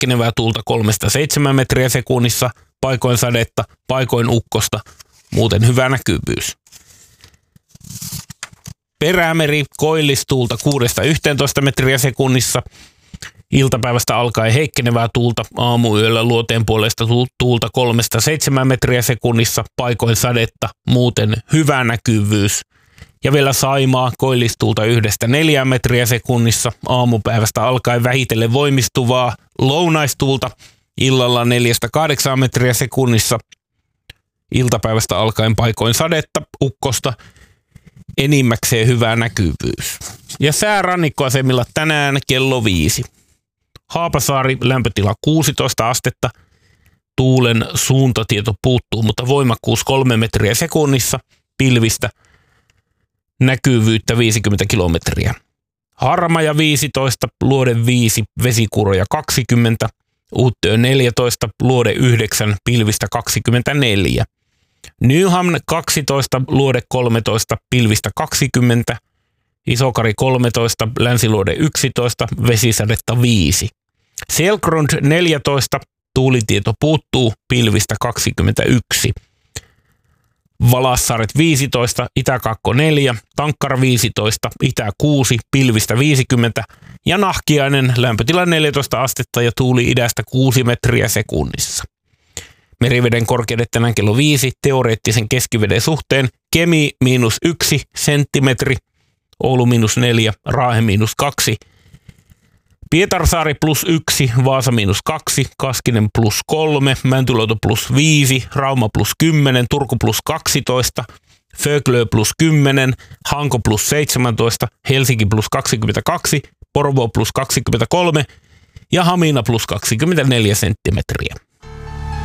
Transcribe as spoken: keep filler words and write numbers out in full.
heikkenevää tuulta kolmesta seitsemään metriä sekunnissa, paikoin sadetta, paikoin ukkosta, muuten hyvä näkyvyys. Perämeri koillistuulta kuudesta yhteentoista metriä sekunnissa, iltapäivästä alkaen heikkenevää tuulta, aamuyöllä luoteen puolesta tuulta kolmesta seitsemään metriä sekunnissa, paikoin sadetta, muuten hyvä näkyvyys. Ja vielä Saimaa koillistuulta yhdestä neljään metriä sekunnissa, aamupäivästä alkaen vähitellen voimistuvaa lounaistuulta, illalla neljästä kahdeksaan metriä sekunnissa, iltapäivästä alkaen paikoin sadetta, ukkosta, enimmäkseen hyvä näkyvyys. Ja säärannikkoasemilla tänään kello viisi. Haapasaari lämpötila kuusitoista astetta, tuulen suuntatieto puuttuu, mutta voimakkuus kolme metriä sekunnissa, pilvistä, näkyvyyttä viisikymmentä kilometriä. Harmaja viisitoista, Luode viisi, Vesikuroja kaksikymmentä, Uuttöö neljätoista, Luode yhdeksän, pilvistä kaksikymmentäneljä. Nyhamn kaksitoista, Luode kolmetoista, pilvistä kaksikymmentä, Isokari kolmetoista, Länsiluode yksitoista, vesisadetta viisi. Selkrund neljätoista, tuulitieto puuttuu, pilvistä kaksikymmentäyksi. Valassaaret viisitoista, Itä-Kakko neljä, Tankkara viisitoista, Itä kuusi, pilvistä viisikymmentä ja Nahkiainen lämpötila neljätoista astetta ja tuuli idästä kuusi metriä sekunnissa. Meriveden korkeudet tänään kello viisi, teoreettisen keskiveden suhteen Kemi miinus yksi senttimetri, Oulu miinus neljä, Raahe miinus kaksi, Pietarsaari plus yksi, Vaasa miinus kaksi, Kaskinen plus kolme, Mäntyluoto plus viisi, Rauma plus kymmenen, Turku plus kaksitoista, Föglö plus kymmenen, Hanko plus seitsemäntoista, Helsinki plus kaksikymmentäkaksi, Porvoo plus kaksikymmentäkolme ja Hamina plus kaksikymmentäneljä senttimetriä.